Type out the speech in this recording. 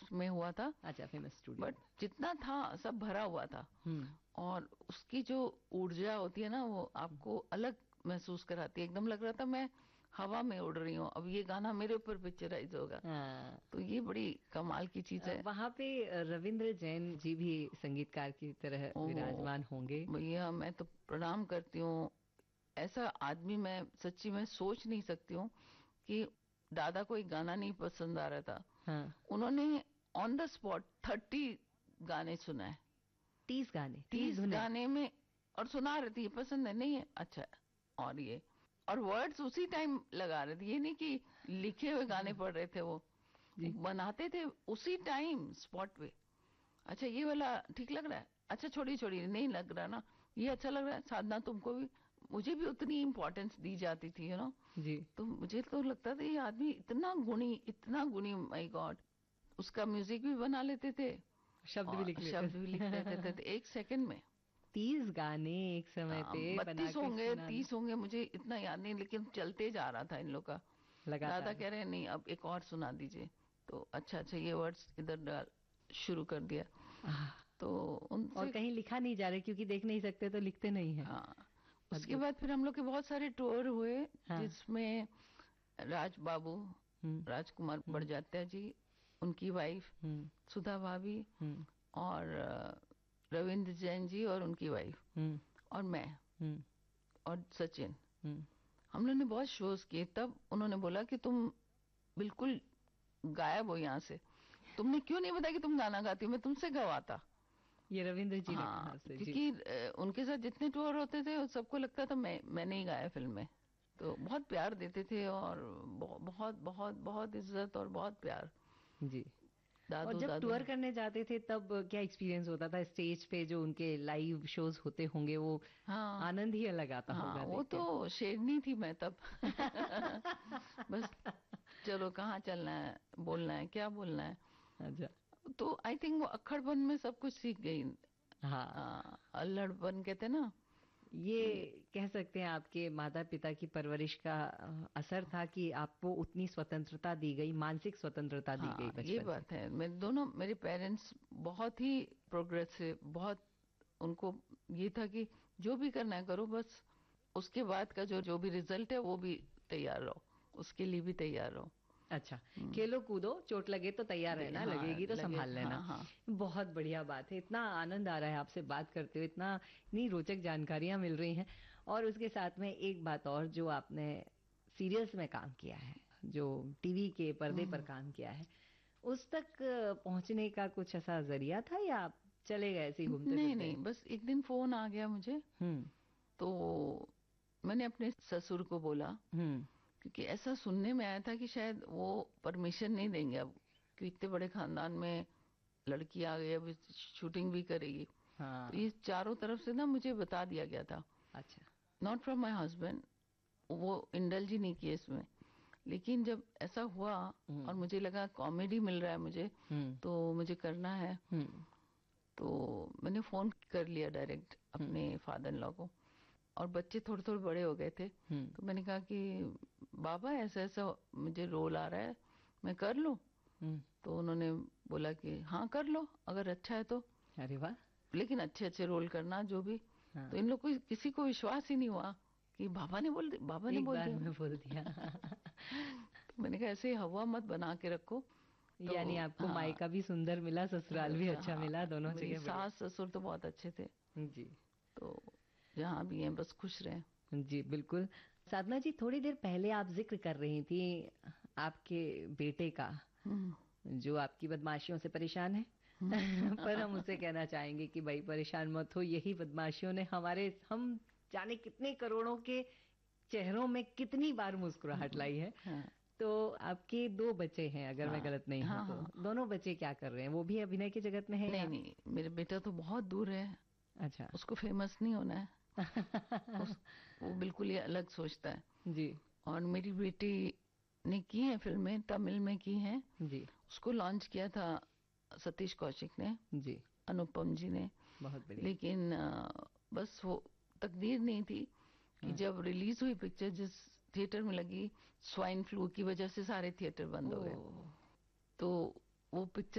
में हुआ था। अच्छा, फेमस स्टूडियो। बट जितना था सब भरा हुआ था और उसकी जो ऊर्जा होती है ना वो आपको अलग महसूस कराती है। एकदम लग रहा था मैं हवा में उड़ रही हूँ, अब ये गाना मेरे ऊपर पिक्चराइज होगा। तो ये बड़ी कमाल की चीज है। वहां पे रविंद्र जैन जी भी संगीतकार की तरह विराजमान होंगे। भैया मैं तो प्रणाम करती हूँ, ऐसा आदमी मैं सच्ची में सोच नहीं सकती हूँ कि दादा को एक गाना नहीं पसंद आ रहा था। उन्होंने ऑन द स्पॉट 30 गाने सुनाए। 30 गाने में और सुना रहे थे, ये पसंद है नहीं है अच्छा, और ये और वर्ड्स उसी टाइम लगा रहे थे। ये नहीं कि लिखे हुए गाने पढ़ रहे थे, वो बनाते थे उसी टाइम स्पॉट पे। अच्छा ये वाला ठीक लग रहा है, अच्छा छोड़ी नहीं लग रहा ना, ये अच्छा लग रहा है। साधना तुमको भी, मुझे भी उतनी इम्पोर्टेंस दी जाती थी जी। तो मुझे तो लगता था ये आदमी इतना गुणी माय गॉड। उसका म्यूजिक भी बना लेते थे, शब्द भी लिख लेते थे एक सेकंड में। 30 गाने एक समय पे 32 होंगे 30 होंगे, मुझे इतना याद नहीं, लेकिन चलते जा रहा था इन लोग का। दादा कह रहे हैं नहीं अब एक और सुना दीजिए, तो अच्छा ये वर्ड्स इधर शुरू कर दिया। तो उनसे और कहीं लिखा नहीं जा रहा क्योंकि देख नहीं सकते तो लिखते नहीं है। उसके बाद फिर हम लोग के बहुत सारे टूर हुए जिसमें राज बाबू, राजकुमार बड़जात्या जी, उनकी वाइफ सुधा भाभी और रविंद्र जैन जी और उनकी वाइफ और मैं और सचिन, हम लोगों ने बहुत शोज किए। तब उन्होंने बोला कि तुम बिल्कुल गायब हो यहाँ से, तुमने क्यों नहीं बताया कि तुम गाना गाती हो, मैं तुमसे गवाता। ये रविंद्र जी ने कहा से, क्योंकि उनके साथ जितने टूर होते थे सबको लगता था मैंने ही गाया फिल्म में। तो बहुत प्यार देते थे और बहुत बहुत बहुत इज्जत और बहुत प्यार जी। और जब टूर करने जाते थे तब क्या एक्सपीरियंस होता था स्टेज पे, जो उनके लाइव शोज होते होंगे वो आनंद ही अलग आता होगा। वो तो शेरनी थी मैं तब बस चलो कहाँ चलना है, बोलना है, क्या बोलना है। अच्छा। तो आई थिंक वो अक्खड़पन में सब कुछ सीख गई। अल्लड़पन कहते ना, ये कह सकते हैं आपके माता पिता की परवरिश का असर था कि आपको उतनी स्वतंत्रता दी गई, मानसिक स्वतंत्रता दी गई बचपन से। ये बात है। मेरे पेरेंट्स बहुत ही प्रोग्रेसिव, बहुत उनको ये था कि जो भी करना है करो, बस उसके बाद का जो भी रिजल्ट है वो भी तैयार रहो, उसके लिए भी तैयार रहो। अच्छा, खेलो कूदो, चोट लगे तो तैयार रहना, लगेगी तो संभाल लेना। बहुत बढ़िया बात है। इतना आनंद आ रहा है आपसे बात करते हुए, इतनी रोचक जानकारियां मिल रही हैं। और उसके साथ में एक बात और, जो आपने सीरियल्स में काम किया है, जो टीवी के पर्दे पर काम किया है, उस तक पहुंचने का कुछ ऐसा जरिया था या आप चले गए ऐसे ही घूमते फिरते? नहीं, बस एक दिन फोन आ गया मुझे, तो मैंने अपने ससुर को बोला, क्योंकि ऐसा सुनने में आया था कि शायद वो परमिशन नहीं देंगे अब, क्योंकि इतने बड़े खानदान में लड़की आ गई, अब शूटिंग भी करेगी। तो ये चारों तरफ से ना मुझे बता दिया गया था। अच्छा। नॉट फ्रॉम माय हस्बैंड, वो इंडल्ज ही नहीं किए इसमें। लेकिन जब ऐसा हुआ और मुझे लगा कॉमेडी मिल रहा है मुझे, तो मुझे करना है, तो मैंने फोन कर लिया डायरेक्ट अपने फादर इन लॉ को। और बच्चे थोड़े थोड़े बड़े हो गए थे, तो मैंने कहा कि बाबा ऐसा ऐसा मुझे रोल आ रहा है, मैं कर लूं? तो उन्होंने बोला कि हाँ कर लो, अगर अच्छा है तो। अरे वाह। लेकिन अच्छे अच्छे रोल करना जो भी। तो इन लोग को किसी को विश्वास ही नहीं हुआ कि बाबा ने बोल दिया। तो मैंने कहा ऐसे हवा मत बना के रखो। तो यानी आपको मायका भी सुंदर मिला, ससुराल भी अच्छा मिला, दोनों जगह। सास ससुर तो बहुत अच्छे थे जी। तो जहाँ भी हैं बस खुश रहे। जी बिल्कुल। साधना जी, थोड़ी देर पहले आप जिक्र कर रही थी आपके बेटे का, जो आपकी बदमाशियों से परेशान है। पर हम उसे कहना चाहेंगे कि भाई परेशान मत हो, यही बदमाशियों ने हम जाने कितने करोड़ों के चेहरों में कितनी बार मुस्कुराहट लाई है। तो आपके 2 बच्चे हैं अगर मैं गलत नहीं हूं तो। दोनों बच्चे क्या कर रहे हैं? वो भी अभिनय की जगत में है? नहीं, मेरे बेटा तो बहुत दूर है। अच्छा। उसको फेमस नहीं होना है। वो बिल्कुल ही अलग सोचता है। जी। और मेरी बेटी ने की है फिल्में, तमिल में की हैं जी। उसको लॉन्च किया था सतीश कौशिक ने जी, अनुपम जी ने। बहुत बढ़िया। लेकिन बस वो तकदीर नहीं थी कि जब रिलीज हुई पिक्चर, जिस थिएटर में लगी, स्वाइन फ्लू की वजह से सारे थिएटर बंद हो गए। तो वो पिक्चर